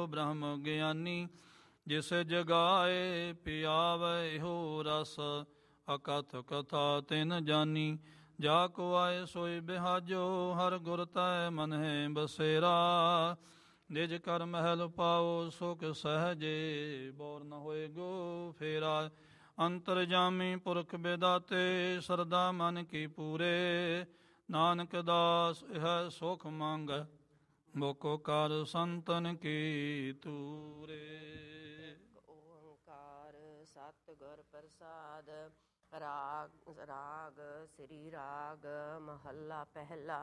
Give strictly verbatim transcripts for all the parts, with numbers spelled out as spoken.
ਬ੍ਰਹਮ ਗਿਆਨੀ। ਜਿਸ ਜਗਾਏ ਪਿਆਵੇ ਹੋ ਰਸ, ਅਕਥ ਕਥਾ ਤਿਨ ਜਾਨੀ। ਜਾ ਕੋ ਆਏ ਸੋਈ ਬਿਹਾਜੋ, ਹਰ ਗੁਰ ਤੈ ਮਨ ਹੈ ਬਸੇਰਾ। ਨਿਜ ਕਰ ਮਹਿਲ ਪਾਓ ਸੁਖ ਸਹਜੇ, ਬੋਰ ਨ ਹੋਏ ਗੋ ਫੇਰਾ। ਅੰਤਰ ਜਾਮੀ ਪੁਰਖ ਬਿਦਾਤੇ, ਸਰਦਾ ਮਨ ਕੀ ਪੂਰੇ। ਨਾਨਕ ਦਾਸ ਇਹ ਸੁਖ ਮੰਗੈ, ਮੁਕੁ ਕਰ ਸੰਤਨ ਕੀ ਤੂਰੇ। ਓੰਕਾਰ ਸਤਿਗੁਰ ਪ੍ਰਸਾਦ। ਰਾਗ ਰਾਗ ਸ੍ਰੀ ਰਾਗ ਮਹੱਲਾ ਪਹਿਲਾ।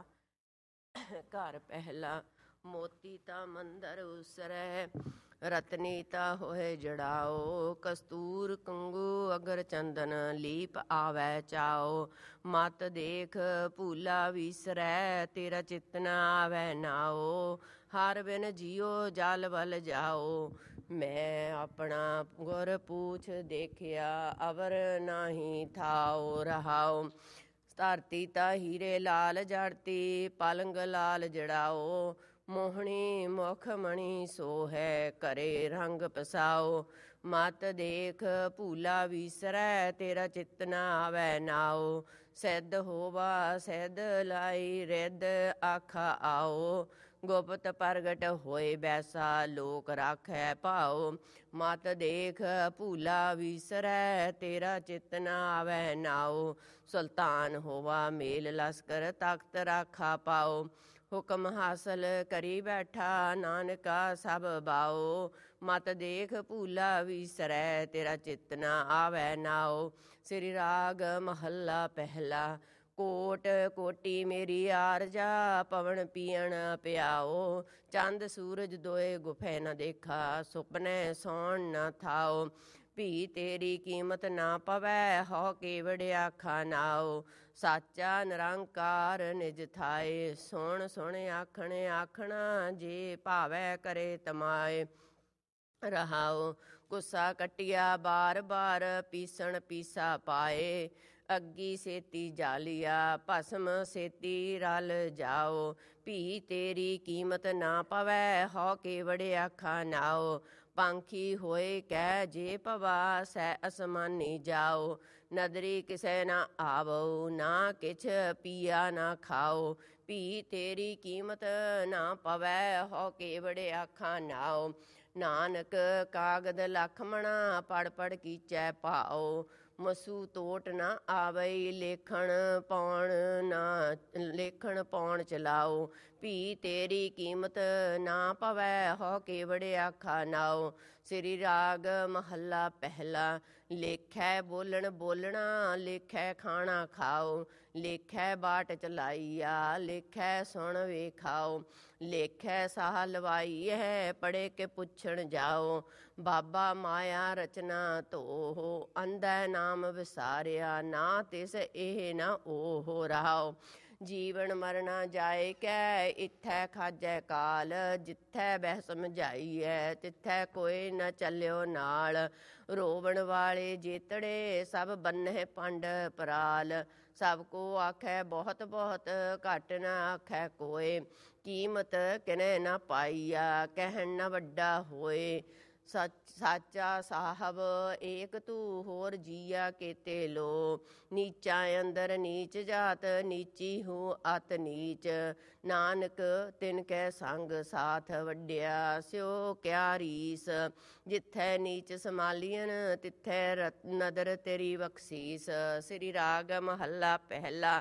ਘਰ ਪਹਿਲਾ। ਮੋਤੀ ਤਾ ਮੰਦਰ ਉਸਰੈ, ਰਤਨੀ ਤਾ ਹੋਏ ਜੜਾਓ। ਕਸਤੂਰ ਕੰਗੂ ਅਗਰ ਚੰਦਨ, ਲੀਪ ਆਵੈ ਚਾਓ। ਮਤ ਦੇਖ ਭੂਲਾ ਵਿਸਰੈ, ਤੇਰਾ ਚਿਤ ਨ ਆਵੈ ਨਾਓ। ਹਰ ਬਿਨ ਜੀਉ ਜਲ ਵਲ ਜਾਓ, ਮੈਂ ਆਪਣਾ ਗੁਰ ਪੂਛ ਦੇਖਿਆ। ਅਵਰ ਨਾਹੀ ਥਾਓ ਰਹਾਓ। ਧਰਤੀ ਤਾ ਹੀਰੇ ਲਾਲ ਜੜਤੀ, ਪਲੰਗ ਲਾਲ ਜੜਾਓ। ਮੋਹਣੀ ਮੁਖ ਮਣੀ ਸੋਹੈ, ਘਰੇ ਰੰਗ ਪਸਾਓ। ਮਤ ਦੇਖ ਭੂਲਾ ਵਿਸਰੈ, ਤੇਰਾ ਚਿਤ ਨ ਆਵੈ ਨਾਓ। ਸਿੱਧ ਹੋਵਾ ਸਿੱਧ ਲਾਈ, ਰਿੱਧ ਆਖਾ ਆਓ। ਗੁਪਤ ਪ੍ਰਗਟ ਹੋਏ ਬੈਸਾ, ਲੋਕ ਰਾਖੈ ਭਾਓ। ਮਤ ਦੇਖ ਭੂਲਾ ਵਿਸਰੈ, ਤੇਰਾ ਚਿਤ ਨ ਆਵੈ ਨਾਓ। ਸੁਲਤਾਨ ਹੋਵਾ ਮੇਲ ਲਸਕਰ, ਤਖਤ ਰਾਖਾ ਪਾਓ। ਹੁਕਮ ਹਾਸਲ ਕਰੀ ਬੈਠਾ, ਨਾਨਕਾ ਸਭ ਬਾਓ। ਮਤ ਦੇਖ ਭੂਲਾ ਵਿਸਰੈ, ਤੇਰਾ ਚਿਤ ਨ ਆਵੈ ਨਾਓ। ਸ੍ਰੀ ਰਾਗ ਮਹੱਲਾ ਪਹਿਲਾ। ਕੋਟ ਕੋਟੀ ਮੇਰੀ ਆਰਜਾ, ਪਵਨ ਪੀਣ ਪਿਆਓ। ਚੰਦ ਸੂਰਜ ਦੋਏ ਗੁਫੈ ਨ ਦੇਖਾ, ਸੁਪਨੇ ਸੌਣ ਨ ਥਾਓ। ਭੀ ਤੇਰੀ ਕੀਮਤ ਨਾ ਪਵੈ, ਹਉ ਕੇਵੜ ਆਖਾ ਨਾਓ। ਸਾਚਾ ਨਿਰੰਕਾਰ ਨਿਜ ਥਾਏ, ਸੁਣ ਸੁਣ ਆਖਣ ਆਖਣਾ। ਜੇ ਭਾਵੈ ਕਰੇ ਤਮਾਏ ਰਹਾਓ। ਗੁੱਸਾ ਕੱਟਿਆ ਬਾਰ ਬਾਰ, ਪੀਸਣ ਪੀਸਾ ਪਾਏ। ਅੱਗੀ ਸੇਤੀ ਜਾਲੀਆ, ਭਸਮ ਸੇਤੀ ਰਲ ਜਾਓ। ਭੀ ਤੇਰੀ ਕੀਮਤ ਨਾ ਪਵੈ, ਹਉ ਕੇਵੜ ਆਖਾ ਨਾਓ। ਪੰਖੀ ਹੋਏ ਕਹਿ ਜੇ ਭਵਾ, ਸੈ ਅਸਮਾਨੀ ਜਾਓ। ਨਦਰੀ ਕਿਸੇ ਨਾ ਆਵੋ, ਨਾ ਕਿਛ ਪੀਆ ਨਾ ਖਾਓ। ਭੀ ਤੇਰੀ ਕੀਮਤ ਨਾ ਪਵੈ, ਹਉ ਕੇਵੜ ਆਖਾ ਨਾਓ। ਨਾਨਕ ਕਾਗਦ ਲਖ ਮਣਾ, ਪੜ ਪੜ ਕੀਚੈ ਭਾਓ। ਮਸੂ ਤੋਟ ਨਾ ਆਵਈ, ਲੇਖਣ ਪਾਉਣ ਨਾ ਲੇਖਣ ਪਾਉਣ ਚਲਾਓ। ਭੀ ਤੇਰੀ ਕੀਮਤ ਨਾ ਪਵੈ, ਹਉ ਕੇਵੜ ਆਖਾ ਨਾਓ। ਸ੍ਰੀ ਰਾਗ ਮਹੱਲਾ ਪਹਿਲਾ। ਲੇਖੈ ਬੋਲਣ ਬੋਲਣਾ, ਲੇਖੈ ਖਾਣਾ ਖਾਓ। ਲੇਖੈ ਬਾਟ ਚਲਾਈਆ, ਲੇਖੈ ਸੁਣ ਵੇਖਾਓ। ਲੇਖੈ ਸਾਹ ਲਵਾਈ ਹੈ, ਪੜੇ ਕੇ ਪੁੱਛਣ ਜਾਓ। ਬਾਬਾ ਮਾਇਆ ਰਚਨਾ ਧੋਹ, ਅੰਧੈ ਨਾਮ ਵਿਸਾਰਿਆ। ਨਾ ਤਿਸ ਇਹ ਨਾ ਓਹ ਰਹਾਓ। ਜੀਵਨ ਮਰਨਾ ਜਾਏ ਕੈ, ਇਥੈ ਖਾਜੈ ਕਾਲ। ਜਿਥੈ ਬਹਿ ਸਮਝਾਈਐ, ਤਿਥੈ ਕੋਈ ਨ ਚੱਲਿਓ ਨਾਲ। ਰੋਵਣ ਵਾਲੇ ਜੇਤੜੇ, ਸਭ ਬੰਨਹਿ ਪੰਡ ਪਰਾਲ। ਸਭ ਕੋ ਆਖੈ ਬਹੁਤ ਬਹੁਤ, ਘਟ ਨ ਆਖੈ ਕੋਇ। ਕੀਮਤ ਕਿਨੈ ਨ ਪਾਈਆ, ਕਹਿਣ ਨ ਵੱਡਾ ਹੋਏ। ਸੱਚ ਸਾਚਾ ਸਾਹਿਬ ਏਕ ਤੂ, ਹੋਰ ਜੀਆ ਕੇਤੇ ਲੋ। ਨੀਚਾ ਅੰਦਰ ਨੀਚ ਜਾਤ, ਨੀਚੀ ਹੂੰ ਅਤ ਨੀਚ। ਨਾਨਕ ਤਿਨ ਕੈ ਸੰਗ ਸਾਥ, ਵੱਡਿਆ ਸਿਓ ਕਿਆ ਰੀਸ। ਜਿਥੈ ਨੀਚ ਸਮਾਲੀਅਨ, ਤਿਥੈ ਨਦਰ ਤੇਰੀ ਬਖਸੀਸ। ਸ੍ਰੀ ਰਾਗ ਮਹੱਲਾ ਪਹਿਲਾ।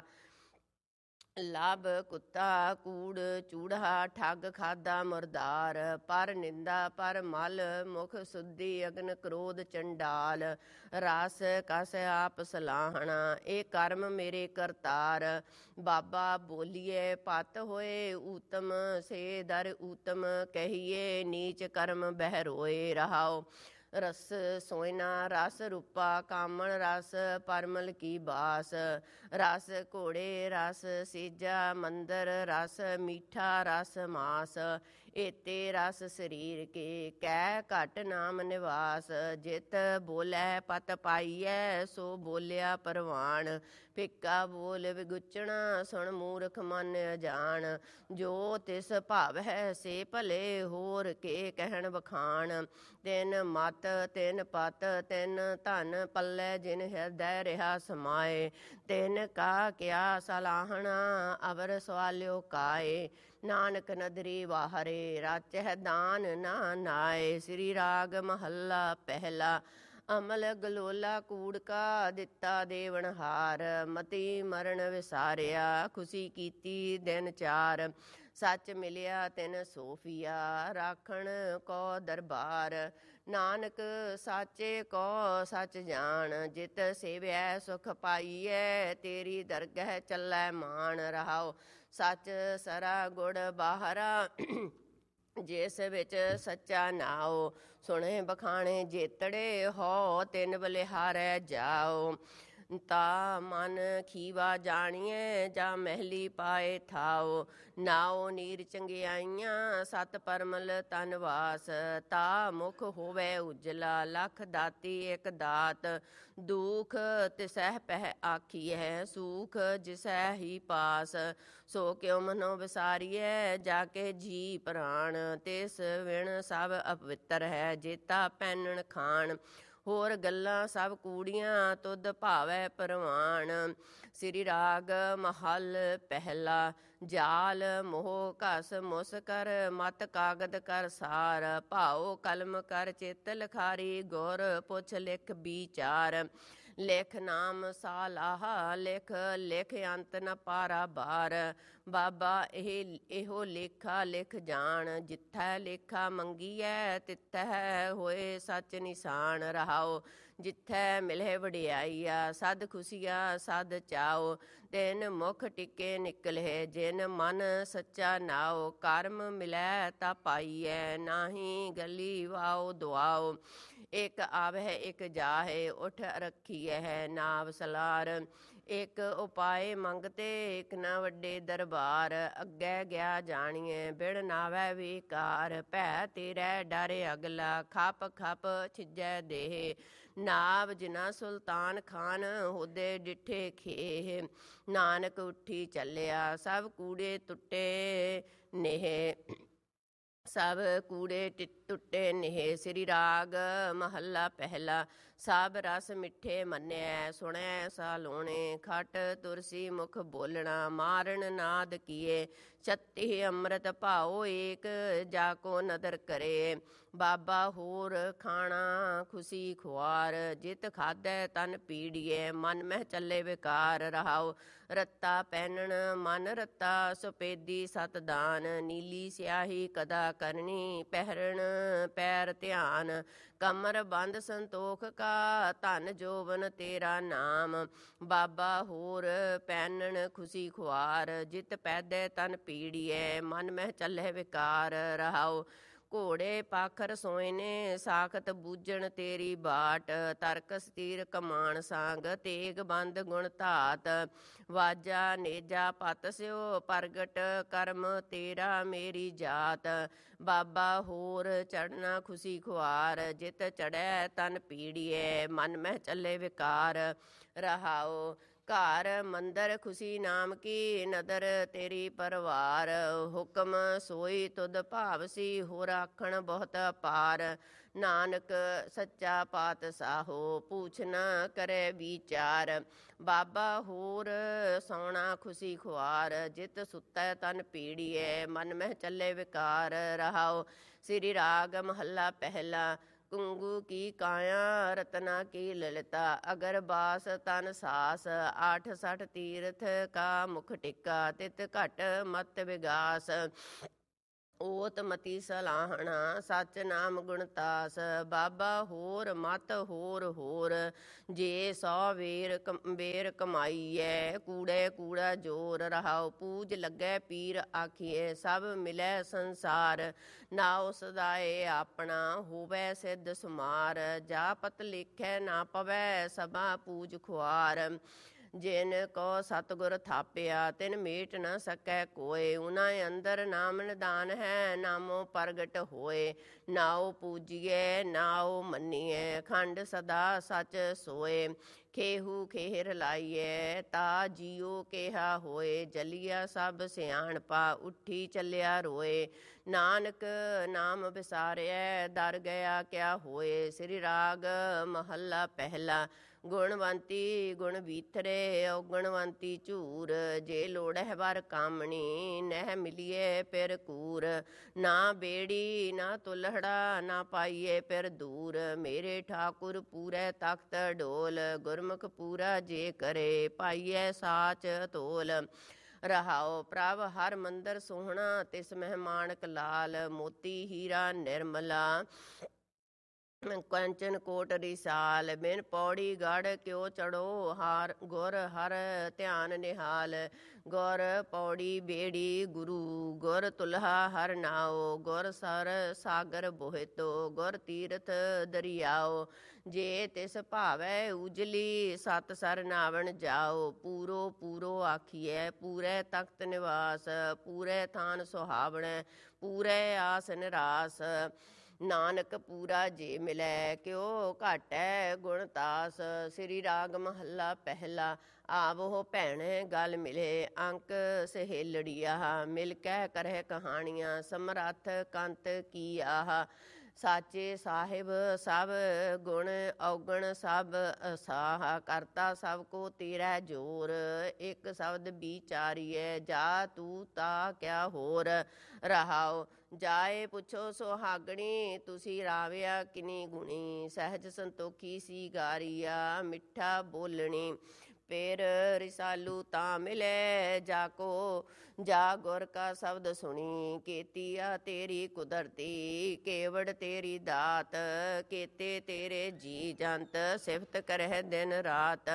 ਲਬ ਕੁੱਤਾ ਕੂੜ ਚੂੜਾ, ਠੱਗ ਖਾਦਾ ਮੁਰਦਾਰ। ਪਰ ਨਿੰਦਾ ਪਰ ਮਲ, ਮੁਖ ਸੁਧੀ ਅਗਨ ਕ੍ਰੋਧ ਚੰਡਾਲ। ਰਸ ਕਸ ਆਪ ਸਲਾਹਣਾ, ਇਹ ਕਰਮ ਮੇਰੇ ਕਰਤਾਰ। ਬਾਬਾ ਬੋਲੀਏ ਪਤ ਹੋਏ, ਊਤਮ ਸੇ ਦਰ ਊਤਮ ਕਹੀਏ। ਨੀਚ ਕਰਮ ਬਹਿ ਰੋਏ ਰਹਾਓ। ਰਸ ਸੋਇਨਾ ਰਸ ਰੂਪਾ, ਕਾਮਣ ਰਸ ਪਰਮਲ ਕੀ ਬਾਸ। ਰਸ ਘੋੜੇ ਰਸ ਸੇਜਾ, ਮੰਦਰ ਰਸ ਮੀਠਾ ਰਸ ਮਾਸ। ਏਤੇ ਰਸ ਸਰੀਰ ਕੇ ਕਹਿ ਘਟ ਨਾਮ ਨਿਵਾਸ। ਜਿਤ ਬੋਲੇ ਪਤ ਪਾਈਐ ਸੋ ਬੋਲਿਆ ਪਰਵਾਣ। ਫਿੱਕਾ ਬੋਲ ਵਿਗੁਚਣਾ ਸੁਣ ਮੂਰਖ ਮਨ ਅਜਾਣ। ਜੋ ਤਿਸ ਭਾਵ ਹੈ ਸੇ ਭਲੇ ਹੋਰ ਕੇ ਕਹਿਣ ਬਖਾਣ। ਤਿਨ ਮਤ ਤਿਨ ਪਤ ਤਿਨ ਧਨ ਪੱਲੇ ਜਿਨ ਹਿਰਦੈ ਰਿਹਾ ਸਮਾਏ। ਤਿਨ ਕਾ ਕਿਆ ਸਲਾਹਣਾ ਅਵਰ ਸਵਾਲਿਓ ਕਾਏ। ਨਾਨਕ ਨਦਰੀ ਵਾਹਰੇ ਰਾਚਹਿ ਦਾਨ ਨਾ ਨਾਏ। ਸ੍ਰੀ ਰਾਗ ਮਹੱਲਾ ਪਹਿਲਾ। ਅਮਲ ਗਲੋਲਾ ਕੂੜ ਕਾ ਦਿੱਤਾ ਦੇਵਨਹਾਰ। ਮਤੀ ਮਰਨ ਵਿਸਾਰਿਆ ਖੁਸ਼ੀ ਕੀਤੀ ਦਿਨ ਚਾਰ। ਸੱਚ ਮਿਲਿਆ ਤਿਨ ਸੋਫੀਆ ਰਾਖਣ ਕੋ ਦਰਬਾਰ। ਨਾਨਕ ਸਾਚੇ ਕੋ ਸੱਚ ਜਾਣ ਜਿਤ ਸੇਵਿਆ ਸੁਖ ਪਾਈਐ। ਤੇਰੀ ਦਰਗਹਿ ਚੱਲੈ ਮਾਨ ਰਹਾਓ। ਸੱਚ ਸਰਾ ਗੁੜ ਬਾਹਰਾ ਜਿਸ ਵਿੱਚ ਸੱਚਾ ਨਾਓ। ਸੁਣੇ ਬਖਾਣੇ ਜੇਤੜੇ ਹੋ ਤਿੰਨ ਬਲਿਹਾਰੈ ਜਾਓ। ਤਾ ਮਨ ਖੀਵਾ ਜਾਣੀਏ ਜਾਂ ਮਹਿਲੀ ਪਾਏ ਥਾਓ। ਨਾਓ ਨੀਰ ਚੰਗਿਆਈਆਂ ਸਤ ਪਰਮਲ ਤਨਵਾਸ। ਤਾ ਮੁਖ ਹੋਵੇ ਉਜਲਾ ਲੱਖ ਦਾਤੀ ਇੱਕ ਦਾਤ। ਦੁਖ ਤਿਸਹਿ ਪਹਿ ਆਖੀਐ ਸੂਖ ਜਿਸੈ ਹੀ ਪਾਸ। ਸੋ ਕਿਉ ਮਨੋ ਵਿਸਾਰੀਐ ਜਾ ਕੇ ਜੀ ਪ੍ਰਾਣ। ਤਿਸ ਵਿਣ ਸਭ ਅਪਵਿੱਤਰ ਹੈ ਜੇਤਾ ਪੈਨਣ ਖਾਣ। ਹੋਰ ਗੱਲਾਂ ਸਭ ਕੂੜੀਆਂ ਤੁਧ ਭਾਵੈ ਪਰਵਾਣ। ਸ੍ਰੀ ਰਾਗ ਮਹਲ ਪਹਿਲਾ। ਜਾਲ ਮੋਹ ਘਸ ਮੁਸ ਕਰ ਮਤ ਕਾਗਦ ਕਰ ਸਾਰ। ਭਾਉ ਕਲਮ ਕਰ ਚਿੱਤ ਲਿਖਾਰੀ ਗੁਰ ਪੁੱਛ ਲਿਖ ਵਿਚਾਰ। ਲਿਖ ਨਾਮ ਸਾਲਾਹਾ ਲਿਖ ਲਿਖ ਅੰਤ ਨ ਪਾਰਾ ਬਾਰ। ਬਾਬਾ ਇਹ ਇਹੋ ਲੇਖਾ ਲਿਖ ਜਾਣ। ਜਿੱਥੈ ਲੇਖਾ ਮੰਗੀਐ ਤਿੱਥੈ ਹੋਏ ਸੱਚ ਨਿਸ਼ਾਨ ਰਹਾਓ। ਜਿੱਥੈ ਮਿਲੇ ਵਡਿਆਈਆ ਸਦ ਖੁਸ਼ੀਆ ਸਦ ਚਾਓ। ਤਿਨ ਮੁਖ ਟਿਕੇ ਨਿਕਲੇ ਜਿਨ ਮਨ ਸੱਚਾ ਨਾਓ। ਕਰਮ ਮਿਲੈ ਤਾ ਪਾਈਐ ਨਾਹੀ ਗਲੀ ਵਾਓ ਦੁਆਓ। ਇੱਕ ਆਵਹਿ ਇੱਕ ਜਾਹੇ ਉਠ ਰੱਖੀਐ ਨਾਵ ਸਲਾਰ। ਇੱਕ ਉਪਾਏ ਮੰਗਤੇ ਇੱਕ ਨਾ ਵੱਡੇ ਦਰਬਾਰ। ਅੱਗੇ ਗਿਆ ਜਾਣੀਏ ਬਿੜ ਨਾਵੈ ਵਿਕਾਰ। ਭੈ ਤੇਰੇ ਡਰ ਅਗਲਾ ਖਪ ਖਪ ਛਿਜੈ ਦੇਹ। ਨਾਵ ਜਿਨਾ ਸੁਲਤਾਨ ਖਾਨ ਹੋਦੇ ਡਿਠੇ ਖੇਹ। ਨਾਨਕ ਉੱਠੀ ਚੱਲਿਆ ਸਭ ਕੂੜੇ ਟੁੱਟੇ ਨੇਹ। ਸਭ ਕੂੜੇ ਟੁੱਟੇ ਨੇਹ। ਸ੍ਰੀ ਰਾਗ ਮਹੱਲਾ ਪਹਿਲਾ। ਸਭ ਰਸ ਮਿੱਠੇ ਮੰਨਿਐ ਸੁਣੈ ਸਾਲੋਣੇ। ਖਟ ਤੁਰਸੀ ਮੁਖ ਬੋਲਣਾ ਮਾਰਨ ਨਾਦ ਕੀਏ। ਛੱਤੀ ਅੰਮ੍ਰਿਤ ਭਾਓ ਏਕ ਜਾ ਕੋ ਨਦਰ ਕਰੇ। ਬਾਬਾ ਹੋਰ ਖਾਣਾ ਖੁਸ਼ੀ ਖੁਆਰ। ਜਿਤ ਖਾਧੈ ਤਨ ਪੀੜੀਏ ਮਨ ਮਹਿ ਚੱਲੇ ਵਿਕਾਰ ਰਹਾਓ। ਰੱਤਾ ਪਹਿਨਣ ਮਨ ਰੱਤਾ ਸੁਪੇਦੀ ਸਤ ਦਾਨ। ਨੀਲੀ ਸਿਆਹੀ ਕਦਾ ਕਰਨੀ ਪਹਿਰਣ ਪੈਰ ਧਿਆਨ। ਕਮਰ ਬੰਦ ਸੰਤੋਖ ਕਾ ਧਨ ਜੋਬਨ ਤੇਰਾ ਨਾਮ। ਬਾਬਾ ਹੋਰ ਪਹਿਨਣ ਖੁਸ਼ੀ ਖੁਆਰ। ਜਿਤ ਪੈਦੇ ਤਨ ਪੀੜੀਏ ਮਨ ਮਹਿ ਚੱਲੇ ਵਿਕਾਰ ਰਹਾਓ। ਘੋੜੇ ਪਾਖਰ ਸੋਇਨੇ ਸਾਖਤ ਬੂਝਣ ਤੇਰੀ ਬਾਟ। ਤਰਕ ਸਤੀਰ ਕਮਾਨ ਸਾਂਗ ਤੇਗ ਬੰਦ ਗੁਣ ਧਾਤ। ਵਾਜਾ ਨੇਜਾ ਪਤ ਸਿਓ ਪ੍ਰਗਟ ਕਰਮ ਤੇਰਾ ਮੇਰੀ ਜਾਤ। ਬਾਬਾ ਹੋਰ ਚੜਨਾ ਖੁਸ਼ੀ ਖੁਆਰ। ਜਿਤ ਚੜੈ ਤਨ ਪੀੜੀਏ ਮਨ ਮਹਿ ਚੱਲੇ ਵਿਕਾਰ ਰਹਾਓ। ਘਰ ਮੰਦਰ ਖੁਸ਼ੀ ਨਾਮ ਕੀ ਨਦਰ ਤੇਰੀ ਪਰਵਾਰ। ਹੁਕਮ ਸੋਈ ਤੁਧ ਭਾਵਸੀ ਹੋਰ ਆਖਣ ਬਹੁਤ ਅਪਾਰ। ਨਾਨਕ ਸੱਚਾ ਪਾਤਸ਼ਾਹੋ ਪੂਛ ਨਾ ਕਰੇ ਵਿਚਾਰ। ਬਾਬਾ ਹੋਰ ਸੋਣਾ ਖੁਸ਼ੀ ਖੁਆਰ। ਜਿਤ ਸੁਤੈ ਤਨ ਪੀੜੀਏ ਮਨ ਮਹਿ ਚੱਲੇ ਵਿਕਾਰ ਰਹਾਓ। ਸ੍ਰੀ ਰਾਗ ਮਹੱਲਾ ਪਹਿਲਾ। ਕੁੰਗੂ ਕੀ ਕਾਇਆ ਰਤਨਾ ਕੀ ਲਲਿਤਾ। ਅਗਰ ਬਾਸ ਤਨ ਸਾਸ ਆਠ ਸਠ ਤੀਰਥ ਕਾ ਮੁਖ ਟਿਕਾ। ਤਿਤ ਘਟ ਮਤ ਵਿਗਾਸ ਓਤ ਮਤੀ ਸਲਾਹਣਾ ਸੱਚ ਨਾਮ ਗੁਣਤਾਸ। ਬਾਬਾ ਹੋਰ ਮਤ ਹੋਰ ਹੋਰ ਜੇ ਸੌ ਵੇਰ ਵੇਰ ਕਮਾਈਐ। ਕੂੜੇ ਕੂੜਾ ਜੋਰ ਰਹਾਓ। ਪੂਜ ਲੱਗੈ ਪੀਰ ਆਖੀਏ ਸਭ ਮਿਲੈ ਸੰਸਾਰ। ਨਾਉ ਸਦਾਏ ਆਪਣਾ ਹੋਵੈ ਸਿੱਧ ਸੁਮਾਰ। ਜਾ ਪਤ ਲਿਖੈ ਨਾ ਪਵੈ ਸਭਾ ਪੂਜ ਖੁਆਰ। ਜਿਨ ਕੋ ਸਤਿਗੁਰ ਥਾਪਿਆ ਤਿਨ ਮੇਟ ਨ ਸਕੈ ਕੋਇ। ਉਨਾ ਅੰਦਰ ਨਾਮ ਨਿਦਾਨ ਹੈ ਨਾਮੋ ਪ੍ਰਗਟ ਹੋਏ। ਨਾਉ ਪੂਜੀਐ ਨਾਉ ਮੰਨੀਐ ਖੰਡ ਸਦਾ ਸਚ ਸੋਏ। ਖੇਹੂ ਖੇਰ ਲਾਈਐ ਤਾ ਜੀਉ ਕਿਹਾ ਹੋਏ। ਜਲੀਆ ਸਭ ਸਿਆਣਪਾ ਉੱਠੀ ਚੱਲਿਆ ਰੋਏ। ਨਾਨਕ ਨਾਮ ਵਿਸਾਰਿਐ ਦਰ ਗਿਆ ਕਿਆ ਹੋਏ। ਸ੍ਰੀ ਰਾਗ ਮਹੱਲਾ ਪਹਿਲਾ। ਗੁਣਵੰਤੀ ਗੁਣ ਵੀਥਰੇ ਔਗਣਵੰਤੀ ਝੂਰ। ਜੇ ਲੋੜਹਿ ਵਰ ਕਾਮਣੀ ਨਹਿ ਮਿਲੀਏ ਫਿਰ ਕੂਰ। ਨਾ ਬੇੜੀ ਨਾ ਤੁਲਹੜਾ ਨਾ ਪਾਈਏ ਫਿਰ ਦੂਰ। ਮੇਰੇ ਠਾਕੁਰ ਪੂਰੇ ਤਖਤ ਢੋਲ। ਗੁਰਮੁਖ ਪੂਰਾ ਜੇ ਕਰੇ ਪਾਈਐ ਸਾਚ ਤੋਲ। ਰਹਾਉ ਪ੍ਰਭ ਹਰ ਮੰਦਰ ਸੋਹਣਾ ਤਿਸ ਮਹਿ ਮਾਣਕ ਲਾਲ। ਮੋਤੀ ਹੀਰਾ ਨਿਰਮਲਾ ਕੰਚਨ ਕੋਟ ਰਿਸਾਲ। ਬਿਨ ਪੌੜੀ ਗੜ ਕਿਉ ਚੜੋ ਹਾਰ ਗੁਰ ਹਰ ਧਿਆਨ ਨਿਹਾਲ। ਗੁਰ ਪੌੜੀ ਬੇੜੀ ਗੁਰੂ ਗੁਰ ਤੁਲਹਾ ਹਰ ਨਾਉ। ਗੁਰ ਸਰ ਸਾਗਰ ਬੋਹਿਤੋ ਗੁਰ ਤੀਰਥ ਦਰਿਆਓ। ਜੇ ਤਿਸ ਭਾਵੈ ਉਜਲੀ ਸਤ ਸਰ ਨਾਵਣ ਜਾਓ। ਪੂਰੋ ਪੂਰੋ ਆਖੀਐ ਪੂਰੇ ਤਖਤ ਨਿਵਾਸ। ਪੂਰੇ ਥਾਨ ਸੁਹਾਵਣੈ ਪੂਰੇ ਆਸ ਨਿਰਾਸ। ਨਾਨਕ ਪੂਰਾ ਜੇ ਮਿਲੈ ਕਿਉ ਘਾਟੈ ਗੁਣ ਤਾਸ। ਸ੍ਰੀ ਰਾਗ ਮਹੱਲਾ ਪਹਿਲਾ। ਆਵੋ ਭੈਣੇ ਗਲ ਮਿਲੇ ਅੰਕ ਸਹੇਲੜੀਆ। ਮਿਲ ਕੇ ਕਰਹਿ ਕਹਾਣੀਆਂ ਸਮਰੱਥ ਕੰਤ ਕੀ ਆਹ। ਸਾਚੇ ਸਾਹਿਬ ਸਭ ਗੁਣ ਔਗਣ ਸਭ ਅਸਾਹ। ਕਰਤਾ ਸਭ ਕੋ ਤੇਰਾ ਜੋਰ ਇੱਕ ਸ਼ਬਦ ਵਿਚਾਰੀਐ ਜਾ ਤੂੰ ਤਾ ਕਿਆ ਹੋਰ। ਰਹਾਉ ਜਾਏ ਪੁੱਛੋ ਸੁਹਾਗਣੀ ਤੁਸੀਂ ਰਾਵਿਆ ਕਿਨੀ ਗੁਣੀ। ਸਹਿਜ ਸੰਤੋਖੀ ਸੀ ਗਾਰੀਆ ਮਿੱਠਾ ਬੋਲਣੀ। ਫਿਰ ਰਿਸਾਲੂ ਤਾਂ ਮਿਲੇ ਜਾ ਕੋ ਜਾ ਗੁਰ ਕਾ ਸ਼ਬਦ ਸੁਣੀ। ਕੀਤੀਆ ਤੇਰੀ ਕੁਦਰਤੀ ਕੇਵੜ ਤੇਰੀ ਦਾਤ। ਕੀਤੇ ਤੇਰੇ ਜੀ ਜੰਤ ਸਿਫਤ ਕਰਹਿ ਦਿਨ ਰਾਤ।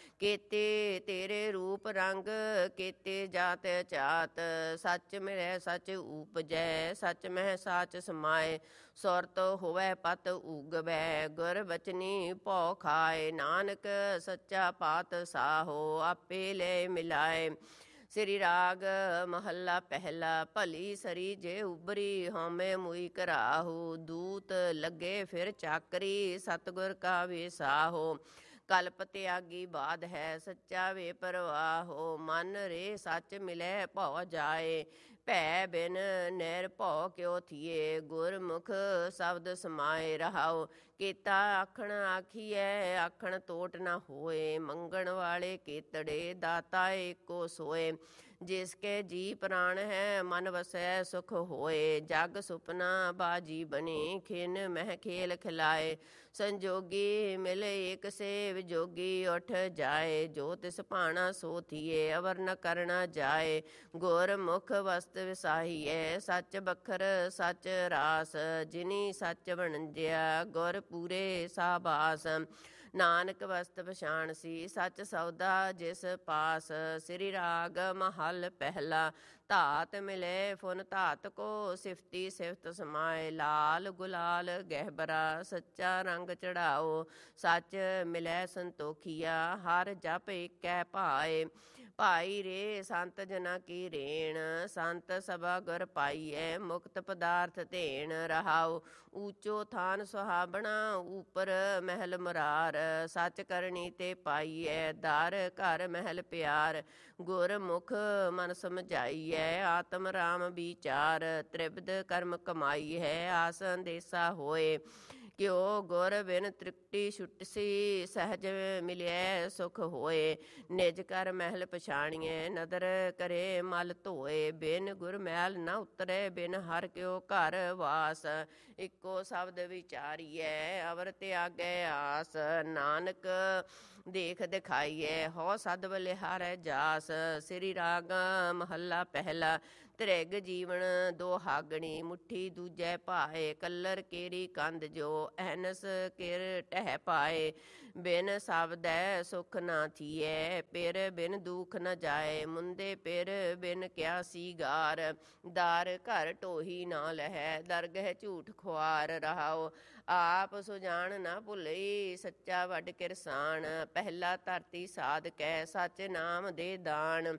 ਕੀਤੇ ਤੇਰੇ ਰੂਪ ਰੰਗ ਕੀਤੇ ਜਾਤ ਚਾਤ। ਸੱਚ ਮਿਲੈ ਸੱਚ ਉਪਜੈ ਸੱਚ ਮਹਿ ਸਾਚ ਸਮਾਏ। ਸੁਰਤ ਹੋਵੈ ਪਤ ਉਗਵੈ ਗੁਰ ਬਚਨੀ ਭਉ ਖਾਏ। ਨਾਨਕ ਸੱਚਾ ਪਾਤ ਸਾਹੋ ਆਪੇ ਲੈ ਮਿਲਾਏ। ਸ੍ਰੀ ਰਾਗ ਮਹੱਲਾ ਪਹਿਲਾ। ਭਲੀ ਸਰੀ ਜੇ ਉਬਰੀ ਹਉਮੈ ਮੁਈ ਘਰਾਹੂ। ਦੂਤ ਲੱਗੇ ਫਿਰ ਚਾਕਰੀ ਸਤਿਗੁਰ ਕਾ ਵਿਸਾਹੋ। ਕਲਪ ਤਿਆਗੀ ਬਾਦ ਹੈ ਸੱਚਾ ਵੇ ਪਰਵਾਹੋ। ਮਨ ਰੇ ਸੱਚ ਮਿਲੈ ਭਉ ਜਾਏ। ਭੈ ਬਿਨ ਨਿਰ ਭਉ ਕਿਉ ਥੀਏ। ਗੁਰਮੁਖ ਸ਼ਬਦ ਸਮਾਏ। ਰਹਾਉ ਕੀਤਾ ਆਖਣ ਆਖੀਐ ਆਖਣ ਤੋਟ ਨਾ ਹੋਏ। ਮੰਗਣ ਵਾਲੇ ਕੀਤੜੇ ਦਾਤਾ ਏਕੋ ਸੋਏ। ਜਿਸ ਕੇ ਜੀ ਪ੍ਰਾਣ ਹੈ ਮਨ ਵਸੈ ਸੁਖ ਹੋਏ। ਜਗ ਸੁਪਨਾ ਬਾਜੀ ਬਣੀ ਖਿਨ ਮਹਿ ਖੇਲ ਖਿਲਾਏ। ਸੰਜੋਗੀ ਮਿਲ ਏਕ ਸੇ ਵਿਜੋਗੀ ਉੱਠ ਜਾਏ। ਜੋ ਤਿਸ ਭਾਣਾ ਸੋ ਥੀਏ ਅਵਰ ਨ ਕਰਨਾ ਜਾਏ। ਗੁਰ ਮੁਖ ਵਸਤ ਵਿਸਾਹੀਐ ਸੱਚ ਬਖਰ ਸੱਚ ਰਾਸ। ਜਿਨੀ ਸੱਚ ਵਣਜਿਆ ਗੁਰ ਪੂਰੇ ਸਾਬਾਸ। ਨਾਨਕ ਵਸਤ ਪਛਾਣ ਸੀ ਸੱਚ ਸੌਦਾ ਜਿਸ ਪਾਸ। ਸ੍ਰੀ ਰਾਗ ਮਹੱਲ ਪਹਿਲਾ। ਧਾਤ ਮਿਲੇ ਫੁਨ ਧਾਤ ਕੋ ਸਿਫਤੀ ਸਿਫਤ ਸਮਾਏ। ਲਾਲ ਗੁਲਾਲ ਗਹਿਬਰਾ ਸੱਚਾ ਰੰਗ ਚੜਾਓ। ਸੱਚ ਮਿਲੈ ਸੰਤੋਖੀਆ ਹਰ ਜਪ ਏਕੈ ਭਾਏ। ਭਾਈ ਰੇ ਸੰਤ ਜਨਾ ਕੀ ਰੇਣ ਸੰਤ ਸਭਾ ਗੁਰ ਪਾਈਐ। ਮੁਕਤ ਪਦਾਰਥ ਧੇਣ। ਰਹਾਉ ਊਚੋ ਥਾਨ ਸੁਹਾਵਣਾ ਉਪਰ ਮਹਿਲ ਮੁਰਾਰ। ਸੱਚ ਕਰਨੀ ਤੇ ਪਾਈਐ ਦਰ ਘਰ ਮਹਿਲ ਪਿਆਰ। ਗੁਰ ਮੁਖ ਮਨ ਸਮਝਾਈਐ ਆਤਮ ਰਾਮ ਵਿਚਾਰ। ਤ੍ਰਿਪਦ ਕਰਮ ਕਮਾਈ ਹੈ ਆਸ ਅੰਦੇਸਾ ਹੋਏ। ਕਿਉ ਗੁਰ ਬਿਨ ਤ੍ਰਿਪਟੀ ਛੁਟਸੀ ਸਹਿਜ ਮਿਲਿਐ ਸੁਖ ਹੋਏ। ਨਿਜ ਕਰ ਮਹਿਲ ਪਛਾਣੀਐ ਨਦਰ ਕਰੇ ਮਲ ਧੋਏ। ਬਿਨ ਗੁਰ ਮੈਲ ਨ ਉਤਰੈ ਬਿਨ ਹਰ ਕਿਉ ਘਰ ਵਾਸ। ਇੱਕੋ ਸ਼ਬਦ ਵਿਚਾਰੀਐ ਅਵਰ ਤਿਆਗੈ ਆਸ। ਨਾਨਕ ਦੇਖ ਦਿਖਾਈਐ ਹਉ ਸਦ ਬਲਿਹਾਰੈ ਜਾਸ। ਸ੍ਰੀ ਰਾਗ ਮਹੱਲਾ ਪਹਿਲਾ। ਤ੍ਰਿਗ ਜੀਵਨ ਦੁਹਾਗਣੀ, ਮੁੱਠੀ ਦੂਜੈ ਭਾਏ। ਕੱਲਰ ਕੇਰੀ ਕੰਧ ਜੋ, ਅਹਨਸ ਕਿਰ ਟਹਿ ਪਾਏ। ਬਿਨ ਸ਼ਬਦੈ ਸੁਖ ਨਾ ਥੀਐ, ਪਿਰ ਬਿਨ ਦੁਖ ਨ ਜਾਏ। ਮੁੰਦੇ ਪਿਰ ਬਿਨ ਕਿਆ ਸੀਗਾਰ, ਦਾਰ ਘਰ ਢੋਹੀ ਨਾ ਲਹੈ। ਦਰਗਹਿ ਝੂਠ ਖੁਆਰ ਰਹਾਓ, ਆਪ ਸੁਜਾਨ ਨਾ ਭੁਲਈ। ਸੱਚਾ ਵੱਡ ਕਿਰਸਾਨ, ਪਹਿਲਾ ਧਰਤੀ ਸਾਧਕੈ। ਸੱਚ ਨਾਮ ਦੇ ਦਾਨ,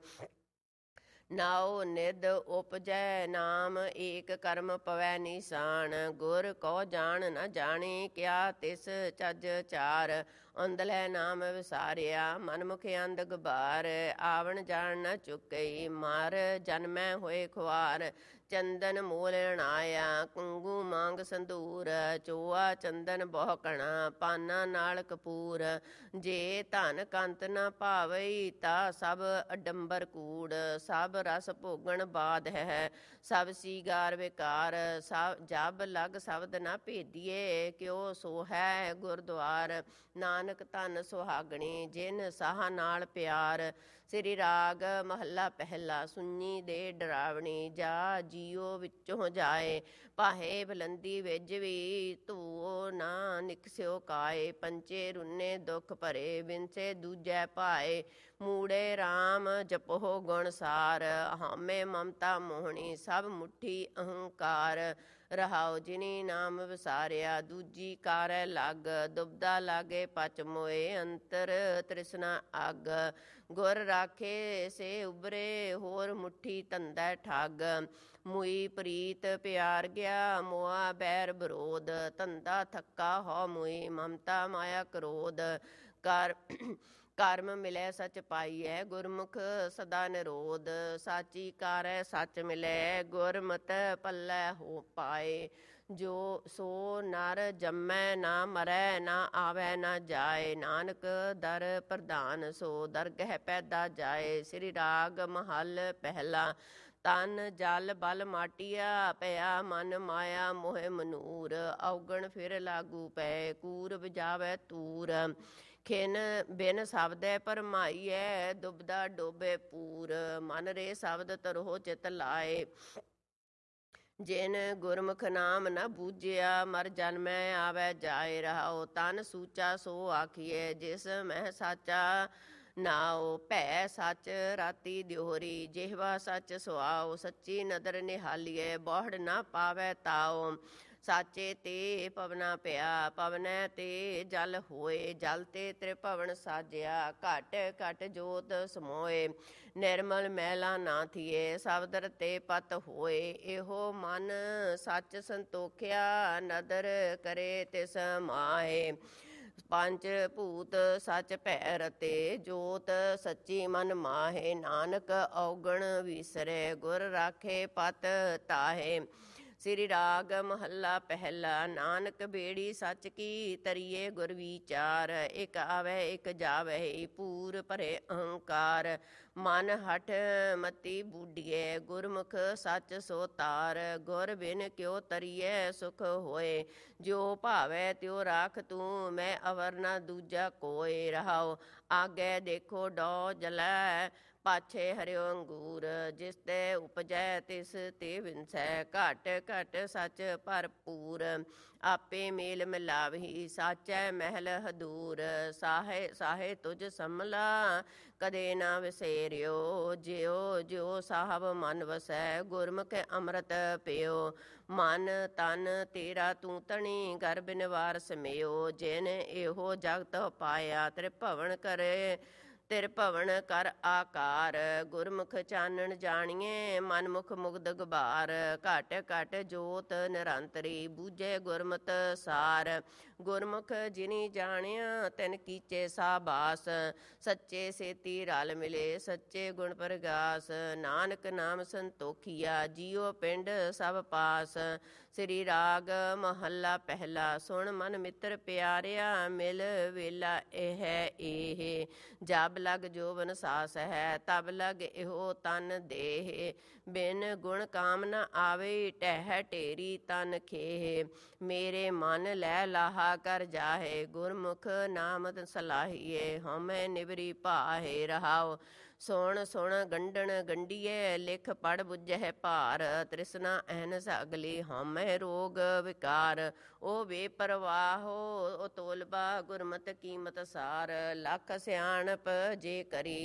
ਨਾਉ ਨਿਧ ਉਪਜੈ। ਨਾਮ ਏਕ ਕਰਮ ਪਵੈ ਨਿਸ਼ਾਨ, ਗੁਰ ਕਉ ਜਾਣ ਨ ਜਾਣੀ। ਕਿਆ ਤਿਸ ਚੱਜ ਚਾਰ, ਅੰਧਲੈ ਨਾਮ ਵਿਸਾਰਿਆ। ਮਨਮੁਖ ਅੰਧ ਗਬਾਰ, ਆਵਣ ਜਾਣ ਨ ਚੁੱਕਈ। ਮਰ ਜਨਮੈ ਹੋਏ ਖੁਆਰ, ਚੰਦਨ ਮੂਲ ਅਣਾਇਆ। ਕੁੰਗੂ ਮੰਗ ਸੰਧੂਰ, ਚੋਆ ਚੰਦਨ ਬਹੁ ਕਣਾ। ਪਾਨਾ ਨਾਲ ਕਪੂਰ, ਜੇ ਧਨ ਕੰਤ ਨ ਭਾਵਈ। ਤਾ ਸਭ ਅਡੰਬਰ ਕੂੜ, ਸਭ ਰਸ ਭੋਗਣ ਬਾਧ ਹੈ। ਸਭ ਸੀਗਾਰ ਵਿਕਾਰ, ਸਭ ਜਬ ਲਗ ਸ਼ਬਦ ਨ ਭੇਦੀਏ। ਕਿਉ ਸੋ ਹੈ ਗੁਰਦੁਆਰ, ਨਾਨਕ ਧਨ ਸੁਹਾਗਣੀ। ਜਿਨ ਸਾਹ ਨਾਲ ਪਿਆਰ, ਸ੍ਰੀ ਰਾਗ ਮਹੱਲਾ ਪਹਿਲਾ। ਸੁੰਨੀ ਦੇ ਡਰਾਵਣੀ, ਜਾ ਜੀਓ ਵਿੱਚੋਂ ਜਾਏ। ਪਾਹੇ ਬਲੰਦੀ ਵਿੱਚ ਵੀ, ਧੂਓ ਨਾ ਨਿਕਸਿਓ ਕਾਏ। ਪੰਚੇ ਰੁੰਨੇ ਦੁਖ ਭਰੇ, ਬਿਨਸੇ ਦੂਜੈ ਭਾਏ। ਮੂੜੇ ਰਾਮ ਜਪੋ ਗੁਣ ਸਾਰ, ਹਾਮੇ ਮਮਤਾ ਮੋਹਣੀ। ਸਭ ਮੁੱਠੀ ਅਹੰਕਾਰ, ਰਹਾਉ ਜਿਨੀ ਨਾਮ ਵਿਸਾਰਿਆ। ਦੂਜੀ ਕਾਰੈ ਲੱਗ, ਦੁਬਦਾ ਲਾਗੇ ਪਚ ਮੋਏ। ਅੰਤਰ ਤ੍ਰਿਸ਼ਨਾ ਅੱਗ, ਗੁਰ ਰਾਖੇ ਸੇ ਉਬਰੇ। ਹੋਰ ਮੁੱਠੀ ਧੰਦਾ ਠੱਗ, ਮੁਈ ਪ੍ਰੀਤ ਪਿਆਰ ਗਿਆ। ਮੋਆ ਬੈਰ ਵਿਰੋਧ, ਧੰਦਾ ਥੱਕਾ ਹੋ ਮੁਈ। ਮਮਤਾ ਮਾਇਆ ਕ੍ਰੋਧ, ਕਰ ਕਰਮ ਮਿਲੈ ਸਚ ਪਾਈਐ। ਗੁਰਮੁਖ ਸਦਾ ਨਿਰੋਧ, ਸਾਚੀ ਕਾਰੈ ਸੱਚ ਮਿਲੈ। ਗੁਰਮਤਿ ਪੱਲੇ ਹੋ ਪਾਏ, ਜੋ ਸੋ ਨਰ ਜੰਮੈ ਨਾ ਮਰੈ। ਨਾ ਆਵੈ ਨਾ ਜਾਏ, ਨਾਨਕ ਦਰ ਪ੍ਰਧਾਨ। ਸੋ ਦਰਗਹਿ ਪੈਦਾ ਜਾਏ। ਸ੍ਰੀ ਰਾਗ ਮਹੱਲ ਪਹਿਲਾ। ਤਨ ਜਲ ਬਲ ਮਾਟੀਆ, ਭਇਆ ਮਨ ਮਾਇਆ ਮੋਹਿ ਮਨੂਰ। ਔਗਣ ਫਿਰ ਲਾਗੂ ਪਏ, ਕੂਰ ਬਜਾਵੈ ਤੂਰ। ਖਿਨ ਬਿਨ ਸ਼ਬਦੈ ਭਰਮਾਈਐ, ਦੁਬਦਾ ਡੋਬੇ ਪੂਰ। ਮਨ ਰੇ ਸ਼ਬਦ ਤਰੋ ਚਿਤ ਲਾਏ, ਜਿਨ ਗੁਰਮੁਖ ਨਾਮ ਨ ਬੂਝਿਆ। ਮਰ ਜਨਮੈ ਆਵੈ ਜਾਏ, ਰਹਾਉ ਤਨ ਸੂਚਾ ਸੋ ਆਖੀਐ। ਜਿਸ ਮਹਿ ਸਾਚਾ ਨਾਉ, ਭੈ ਸੱਚ ਰਾਤੀ ਦਿਉਹਰੀ। ਜਿਹਵਾ ਸੱਚ ਸੁਆਉ, ਸੱਚੀ ਨਦਰ ਨਿਹਾਲੀਐ। ਬੋਹੜ ਨਾ ਪਾਵੈ ਤਾਉ, ਸਾਚੇ ਤੇ ਪਵਨਾ ਪਿਆ। ਪਵਨੈ ਤੇ ਜਲ ਹੋਏ, ਜਲ ਤੇ ਤ੍ਰਿਭਵਨ ਸਾਜਿਆ। ਘਟ ਘਟ ਜੋਤ ਸਮੋਏ, ਨਿਰਮਲ ਮੈਲਾ ਨਾ ਥੀਏ। ਸ਼ਬਦ ਰਤੇ ਪਤ ਹੋਏ, ਇਹੋ ਮਨ ਸੱਚ ਸੰਤੋਖਿਆ। ਨਦਰ ਕਰੇ ਤਿਸ ਮਾਹੇ, ਪੰਜ ਭੂਤ ਸੱਚ ਭੈ ਰਤੇ। ਜੋਤ ਸੱਚੀ ਮਨ ਮਾਹੇ, ਨਾਨਕ ਔਗਣ ਵਿਸਰੇ। ਗੁਰ ਰਾਖੇ ਪਤ ਤਾਹੇ। ਸ੍ਰੀ ਰਾਗ ਮਹੱਲਾ ਪਹਿਲਾ। ਨਾਨਕ ਬੇੜੀ ਸੱਚ ਕੀ ਤਰੀਏ, ਗੁਰ ਵਿਚਾਰ। ਇਕ ਆਵੈ ਇਕ ਜਾਵੈ, ਪੂਰ ਭਰੇ ਅਹੰਕਾਰ। ਮਨ ਹਠ ਮਤੀ ਬੂਢੀਏ, ਗੁਰਮੁਖ ਸੱਚ ਸੋ ਤਾਰ। ਗੁਰ ਬਿਨ ਕਿਉ ਤਰੀਐ ਸੁਖ ਹੋਏ, ਜੋ ਭਾਵੈ ਤਿਉ ਰਾਖ ਤੂੰ। ਮੈਂ ਅਵਰ ਨਾ ਦੂਜਾ ਕੋਇ, ਰਹਾਉ ਆਗੇ ਦੇਖੋ ਡੋ ਜਲੈ। ਪਾਛੇ ਹਰਿਓ ਅੰਗੂਰ, ਜਿਸ ਤੇ ਉਪਜੈ ਤਿਸ ਤੇ ਵਿਨਸੈ। ਘਟ ਘਟ ਸੱਚ ਭਰਪੂਰ, ਆਪੇ ਮੇਲ ਮਿਲਾਵਹੀ। ਸਾਚੈ ਮਹਿਲ ਹਦੂਰ, ਸਾਹੇ ਸਾਹੇ ਤੁਝ ਸੰਮਲਾ। ਕਦੇ ਨਾ ਵਿਸੇਰਿਓ, ਜਿਉ ਜਿਉ ਸਾਹਿਬ ਮਨ ਵਸੈ। ਗੁਰਮੁਖ ਅੰਮ੍ਰਿਤ ਪਿਓ, ਮਨ ਤਨ ਤੇਰਾ ਤੂੰ ਤਣੀ। ਗਰਭ ਨਿਵਾਰ ਸਮਿਓ, ਜਿਨ ਇਹੋ ਜਗਤ ਪਾਇਆ। ਤ੍ਰਿਭਵਨ ਕਰੇ ਤ੍ਰਿਭਵਨ ਕਰ ਆਕਾਰ। ਗੁਰਮੁਖ ਚਾਨਣ ਜਾਣੀਏ, ਮਨਮੁਖ ਮੁਗਧ ਗਬਾਰ। ਘਟ ਘਟ ਜੋਤ ਨਿਰੰਤਰੀ, ਬੂਝੇ ਗੁਰਮਤਿ ਸਾਰ। ਗੁਰਮੁਖ ਜਿਨੀ ਜਾਣਿਆ, ਤਿਨ ਕੀਚੇ ਸਾਬਾਸ। ਸੱਚੇ ਸੇਤੀ ਰਲ ਮਿਲੇ, ਸੱਚੇ ਗੁਣ ਪ੍ਰਗਾਸ। ਨਾਨਕ ਨਾਮ ਸੰਤੋਖੀਆ, ਜੀਉ ਪਿੰਡ ਸਭ ਪਾਸ। ਸ੍ਰੀ ਰਾਗ ਮਹੱਲਾ ਪਹਿਲਾ। ਸੁਣ ਮਨ ਮਿੱਤਰ ਪਿਆਰਿਆ, ਮਿਲ ਵੇਲਾ ਇਹ ਇਹ। ਜਬ ਲਗ ਜੋਬਨ ਸਾਸ ਹੈ, ਤਬ ਲਗ ਇਹੋ ਤਨ ਦੇਹ। ਬਿਨ ਗੁਣ ਕਾਮ ਨ ਆਵੇ ਟਹਿ ਢੇਰੀ ਤਨ ਖੇਹ ਮੇਰੇ ਮਨ ਲੈ ਲਾਹਾ ਕਰ ਜਾਹੇ ਗੁਰਮੁਖ ਨਾਮ ਸਲਾਹੀਏ ਹਉਮੈ ਨਿਵਰੀ ਭਾਹੇ ਰਹਾਉ ਸੁਣ ਸੁਣ ਗੰਢਣ ਗੰਢੀਏ ਲਿਖ ਪੜ ਬੁੱਝਹਿ ਭਾਰ ਤ੍ਰਿਸ਼ਨਾ ਅਹਨਸ ਅਗਲੀ ਹਉਮੈ ਰੋਗ ਵਿਕਾਰ ਉਹ ਬੇਪਰਵਾਹੋ ਉਹ ਤੋਲਬਾ ਗੁਰਮਤਿ ਕੀਮਤ ਸਾਰ ਲੱਖ ਸਿਆਣਪ ਜੇ ਕਰੀ